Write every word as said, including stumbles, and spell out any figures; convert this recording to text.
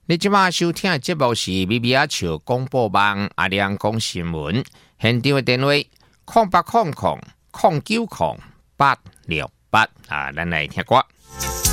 你即马收听的节目是米米阿笑广播网阿亮讲新闻，现场的电话空八空空空九空八六八啊，咱来听歌。